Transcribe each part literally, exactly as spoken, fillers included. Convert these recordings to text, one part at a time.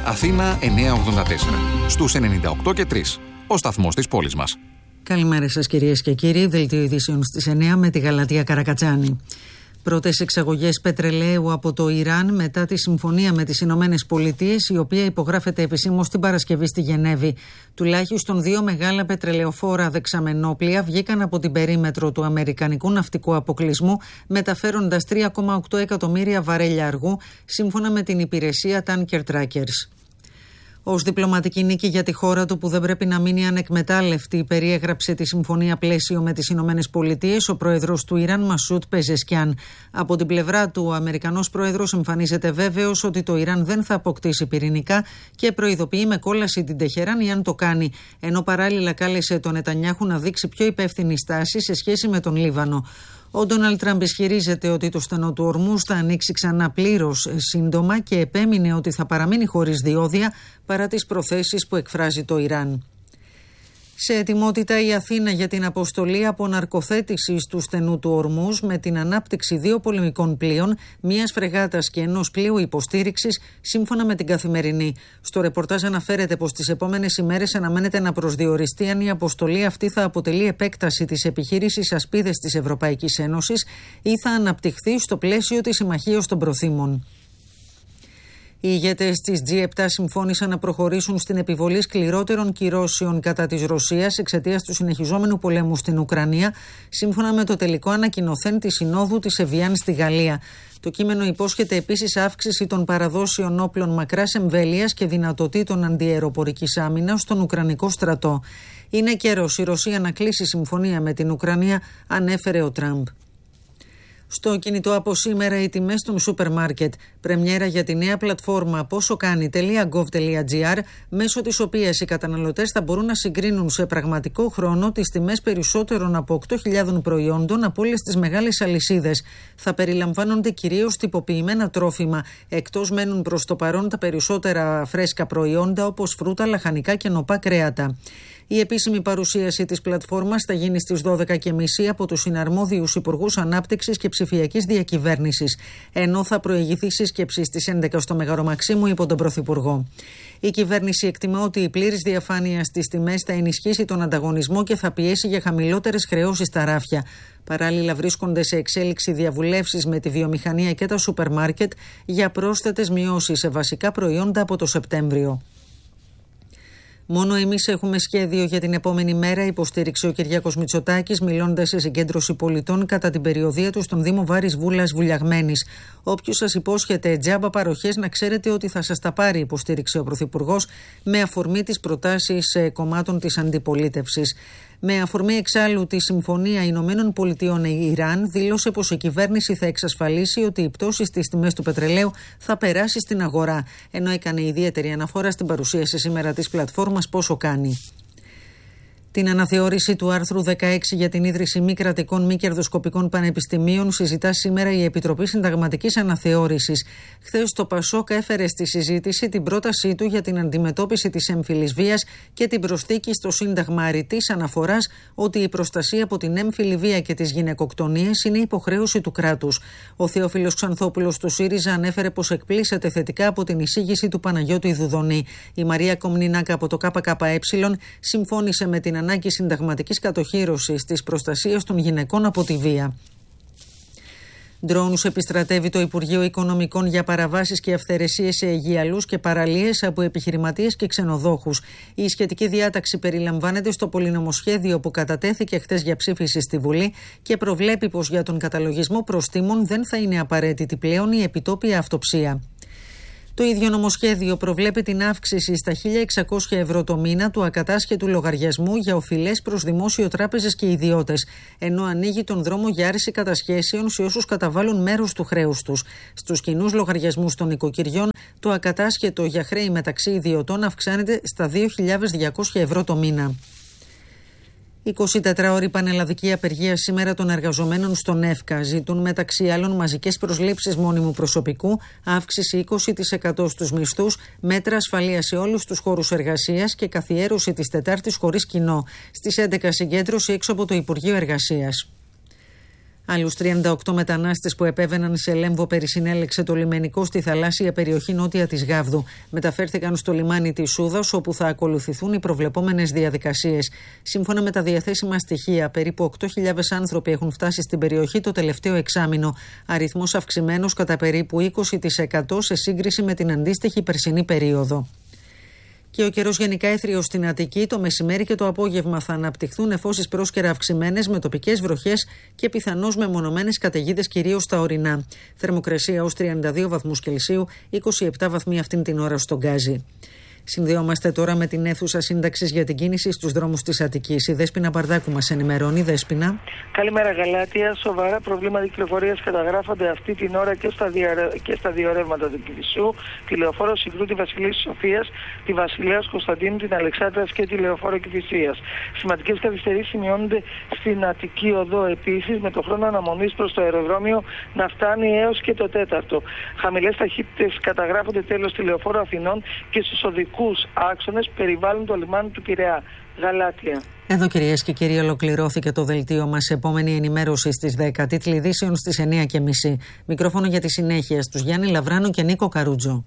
Αθήνα εννιακόσια ογδόντα τέσσερα. Στους ενενήντα οκτώ και τρία. Ο σταθμός της πόλης μας. Καλημέρα σας κυρίες και κύριοι. Δελτίο ειδήσεων στις εννιά με τη Γαλατεία Καρακατσάνη. Πρώτες εξαγωγές πετρελαίου από το Ιράν μετά τη συμφωνία με τις Ηνωμένες Πολιτείες, η οποία υπογράφεται επισήμως την Παρασκευή στη Γενέβη. Τουλάχιστον δύο μεγάλα πετρελαιοφόρα δεξαμενόπλια βγήκαν από την περίμετρο του Αμερικανικού ναυτικού αποκλεισμού, μεταφέροντας τρία κόμμα οκτώ εκατομμύρια βαρέλια αργού, σύμφωνα με την υπηρεσία Tanker Trackers. Ως διπλωματική νίκη για τη χώρα του που δεν πρέπει να μείνει ανεκμετάλλευτη, περιέγραψε τη συμφωνία πλαίσιο με τις Ηνωμένες Πολιτείες ο πρόεδρος του Ιράν, Μασούτ Πεζεσκιάν. Από την πλευρά του, ο Αμερικανός πρόεδρος εμφανίζεται βέβαιος ότι το Ιράν δεν θα αποκτήσει πυρηνικά και προειδοποιεί με κόλαση την Τεχεράνη αν το κάνει, ενώ παράλληλα κάλεσε τον Νετανιάχου να δείξει πιο υπεύθυνη στάση σε σχέση με τον Λίβανο. Ο Ντόναλντ Τραμπ ισχυρίζεται ότι το στενό του Ορμούζ θα ανοίξει ξανά πλήρως σύντομα και επέμεινε ότι θα παραμείνει χωρίς διόδια παρά τις προθέσεις που εκφράζει το Ιράν. Σε ετοιμότητα η Αθήνα για την αποστολή αποναρκοθέτησης του στενού του Ορμούζ με την ανάπτυξη δύο πολεμικών πλοίων, μιας φρεγάτας και ενός πλοίου υποστήριξης, σύμφωνα με την Καθημερινή. Στο ρεπορτάζ αναφέρεται πως τις επόμενες ημέρες αναμένεται να προσδιοριστεί αν η αποστολή αυτή θα αποτελεί επέκταση της επιχείρησης Ασπίδες της Ευρωπαϊκής Ένωσης ή θα αναπτυχθεί στο πλαίσιο της Συμμαχίας των Προθήμων. Οι ηγέτες της τζι επτά συμφώνησαν να προχωρήσουν στην επιβολή σκληρότερων κυρώσεων κατά της Ρωσίας εξαιτίας του συνεχιζόμενου πολέμου στην Ουκρανία, σύμφωνα με το τελικό ανακοινωθέν της Συνόδου της Εβιάν στη Γαλλία. Το κείμενο υπόσχεται επίσης αύξηση των παραδόσεων όπλων μακράς εμβέλειας και δυνατοτήτων αντιαεροπορικής άμυνας στον Ουκρανικό στρατό. Είναι καιρός η Ρωσία να κλείσει συμφωνία με την Ουκρανία, ανέφερε ο Τραμπ. Στο κινητό από σήμερα οι τιμές των σούπερ μάρκετ. Πρεμιέρα για τη νέα πλατφόρμα πόσοκάνει.gov.gr, μέσω της οποίας οι καταναλωτές θα μπορούν να συγκρίνουν σε πραγματικό χρόνο τις τιμές περισσότερων από οκτώ χιλιάδες προϊόντων από όλες τις μεγάλες αλυσίδες. Θα περιλαμβάνονται κυρίως τυποποιημένα τρόφιμα. Εκτός μένουν προς το παρόν τα περισσότερα φρέσκα προϊόντα όπως φρούτα, λαχανικά και νοπά κρέατα. Η επίσημη παρουσίαση της πλατφόρμας θα γίνει στις δώδεκα και μισή από τους συναρμόδιους Υπουργούς Ανάπτυξης και Ψηφιακής Διακυβέρνησης, ενώ θα προηγηθεί σύσκεψη στις έντεκα στο Μέγαρο Μαξίμου υπό τον Πρωθυπουργό. Η κυβέρνηση εκτιμά ότι η πλήρης διαφάνεια στις τιμές θα ενισχύσει τον ανταγωνισμό και θα πιέσει για χαμηλότερες χρεώσεις στα ράφια. Παράλληλα, βρίσκονται σε εξέλιξη διαβουλεύσεις με τη βιομηχανία και τα σούπερ μάρκετ για πρόσθετες μειώσεις σε βασικά προϊόντα από το Σεπτέμβριο. Μόνο εμείς έχουμε σχέδιο για την επόμενη μέρα, υποστήριξε ο Κυριάκος Μητσοτάκης, μιλώντας σε συγκέντρωση πολιτών κατά την περιοδεία του στον Δήμο Βάρης Βούλας Βουλιαγμένης. Όποιος σας υπόσχεται τζάμπα παροχές, να ξέρετε ότι θα σας τα πάρει, υποστήριξε ο Πρωθυπουργός, με αφορμή τις προτάσεις κομμάτων της αντιπολίτευσης. Με αφορμή εξάλλου τη Συμφωνία Ηνωμένων Πολιτειών-Ιράν, δήλωσε πως η κυβέρνηση θα εξασφαλίσει ότι η πτώση στις τιμές του πετρελαίου θα περάσει στην αγορά, ενώ έκανε ιδιαίτερη αναφορά στην παρουσίαση σήμερα της πλατφόρμας Πόσο Κάνει. Την αναθεώρηση του άρθρου δεκαέξι για την ίδρυση μη κρατικών μη κερδοσκοπικών πανεπιστημίων συζητά σήμερα η Επιτροπή Συνταγματικής Αναθεώρησης. Χθες το Πασόκ έφερε στη συζήτηση την πρότασή του για την αντιμετώπιση της έμφυλης βίας και την προσθήκη στο Σύνταγμα αριτής αναφοράς ότι η προστασία από την έμφυλη βία και τις γυναικοκτονίες είναι υποχρέωση του κράτους. Ο Θεόφιλος Ξανθόπουλος του ΣΥΡΙΖΑ ανέφερε πως εκπλήσεται θετικά από την εισήγηση του Παναγιώτη Δουδονή. Η Μαρία Κομνηνάκα από το ΚΚΕ συμφώνησε με την ανάγκη συνταγματικής κατοχύρωσης της προστασίας των γυναικών από τη βία. Ντρόουνους επιστρατεύει το Υπουργείο Οικονομικών για παραβάσεις και αυθαιρεσίες σε αιγιαλούς και παραλίες από επιχειρηματίες και ξενοδόχους. Η σχετική διάταξη περιλαμβάνεται στο πολυνομοσχέδιο που κατατέθηκε χθες για ψήφιση στη Βουλή και προβλέπει πως για τον καταλογισμό προστίμων δεν θα είναι απαραίτητη πλέον η επιτόπια αυτοψία. Το ίδιο νομοσχέδιο προβλέπει την αύξηση στα χίλια εξακόσια ευρώ το μήνα του ακατάσχετου λογαριασμού για οφειλές προς δημόσιο, τράπεζες και ιδιώτες, ενώ ανοίγει τον δρόμο για άρση κατασχέσεων σε όσους καταβάλουν μέρος του χρέους τους. Στους κοινούς λογαριασμούς των οικοκυριών, το ακατάσχετο για χρέη μεταξύ ιδιωτών αυξάνεται στα δύο χιλιάδες διακόσια ευρώ το μήνα. εικοσιτετράωρη πανελλαδική απεργία σήμερα των εργαζομένων στον ΕΦΚΑ. Ζητούν μεταξύ άλλων μαζικές προσλήψεις μόνιμου προσωπικού, αύξηση είκοσι τοις εκατό στους μισθούς, μέτρα ασφαλείας σε όλους τους χώρους εργασίας και καθιέρωση της Τετάρτης χωρίς κοινό. Στις έντεκα συγκέντρωση έξω από το Υπουργείο Εργασίας. Άλλους τριάντα οκτώ μετανάστες που επέβαιναν σε Λέμβο περισυνέλεξε το λιμενικό στη θαλάσσια περιοχή νότια της Γάβδου. Μεταφέρθηκαν στο λιμάνι της Σούδας, όπου θα ακολουθηθούν οι προβλεπόμενες διαδικασίες. Σύμφωνα με τα διαθέσιμα στοιχεία, περίπου οκτώ χιλιάδες άνθρωποι έχουν φτάσει στην περιοχή το τελευταίο εξάμηνο. Αριθμός αυξημένος κατά περίπου είκοσι τοις εκατό σε σύγκριση με την αντίστοιχη περσινή περίοδο. Και ο καιρός γενικά έθριος στην Αττική. Το μεσημέρι και το απόγευμα θα αναπτυχθούν νεφώσεις πρόσκαιρα αυξημένες με τοπικές βροχές και πιθανώς μεμονωμένες καταιγίδες κυρίως στα ορεινά. Θερμοκρασία ως τριάντα δύο βαθμούς Κελσίου, είκοσι επτά βαθμοί αυτήν την ώρα στον Γκάζι. Συνδεόμαστε τώρα με την αίθουσα σύνταξης για την κίνηση στους δρόμους της Αττικής. Η Δέσποινα Μπαρδάκου μας ενημερώνει. Δέσποινα. Καλημέρα, Γαλάτια. Σοβαρά προβλήματα κυκλοφορίας καταγράφονται αυτή την ώρα και στα, δια... και στα δύο ρεύματα του Κηφισού, τη Λεωφόρο Συγκρού, τη Βασιλής Σοφίας, τη Βασιλέας Κωνσταντίνου, την Αλεξάνδρας και τη Λεωφόρο Κηφισίας. Σημαντικές καθυστερήσεις σημειώνονται στην Αττική Οδό επίσης, με το χρόνο αναμονής προς το αεροδρόμιο να φτάνει έως και το τέταρτο. Χαμηλές ταχύτητες καταγράφονται τέλος στη Λεωφόρο Αθηνών και στους οδικούς άξονες περιβάλλουν το λιμάνι του Πειραιά. Γαλάτια. Εδώ, κυρίες και κύριοι, ολοκληρώθηκε το δελτίο μας. Επόμενη ενημέρωση στις δέκα. Τίτλοι ειδήσεων στις εννιά και μισή. Μικρόφωνο για τη συνέχεια στους Γιάννη Λαβράνου και Νίκο Καρούτζο.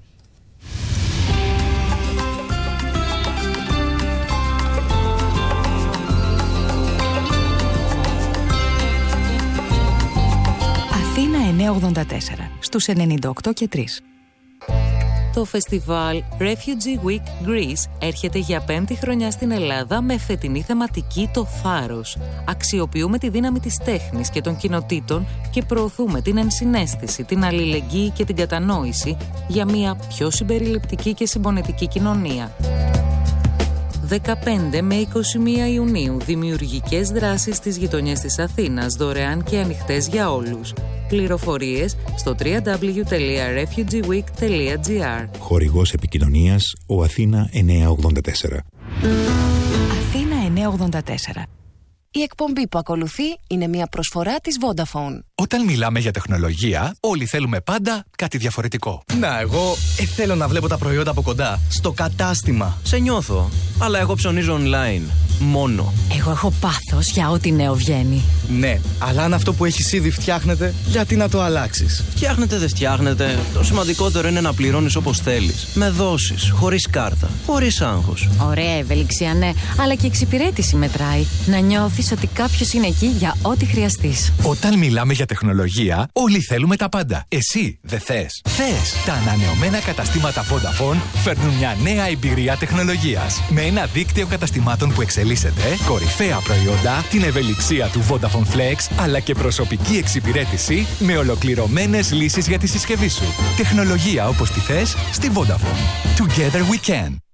Αθήνα εννιακόσια ογδόντα τέσσερα στους ενενήντα οκτώ και τρία. Το φεστιβάλ Refugee Week Greece έρχεται για πέμπτη χρονιά στην Ελλάδα με φετινή θεματική «Το θάρρος». Αξιοποιούμε τη δύναμη της τέχνης και των κοινοτήτων και προωθούμε την ενσυναίσθηση, την αλληλεγγύη και την κατανόηση για μια πιο συμπεριληπτική και συμπονετική κοινωνία. δεκαπέντε με είκοσι μία Ιουνίου, δημιουργικές δράσεις στις γειτονιές της Αθήνας, δωρεάν και ανοιχτές για όλους. Πληροφορίες στο double-u double-u double-u τελεία refugee week τελεία gr. Χορηγός επικοινωνίας, ο Αθήνα εννιακόσια ογδόντα τέσσερα. Αθήνα εννιακόσια ογδόντα τέσσερα. Η εκπομπή που ακολουθεί είναι μια προσφορά της Vodafone. Όταν μιλάμε για τεχνολογία, όλοι θέλουμε πάντα κάτι διαφορετικό. Να, εγώ ε, θέλω να βλέπω τα προϊόντα από κοντά, στο κατάστημα. Σε νιώθω. Αλλά εγώ ψωνίζω online. Μόνο. Εγώ έχω πάθος για ό,τι νέο βγαίνει. Ναι, αλλά αν αυτό που έχεις ήδη φτιάχνεται, γιατί να το αλλάξεις? Φτιάχνετε, δεν φτιάχνετε. Το σημαντικότερο είναι να πληρώνεις όπως θέλεις. Με δόσεις, χωρίς κάρτα, χωρίς άγχος. Ωραία ευελιξία, ναι, αλλά και εξυπηρέτηση μετράει. Να νιώθεις ότι κάποιος είναι εκεί για ό,τι χρειαστείς. Όταν μιλάμε για τεχνολογία, όλοι θέλουμε τα πάντα. Εσύ δεν θες? Θες! Τα ανανεωμένα καταστήματα Vodafone φέρνουν μια νέα εμπειρία τεχνολογίας. Με ένα δίκτυο καταστημάτων που εξελίσσεται, κορυφαία προϊόντα, την ευελιξία του Vodafone Flex, αλλά και προσωπική εξυπηρέτηση με ολοκληρωμένες λύσεις για τη συσκευή σου. Τεχνολογία όπως τη θες στη Vodafone. Together we can.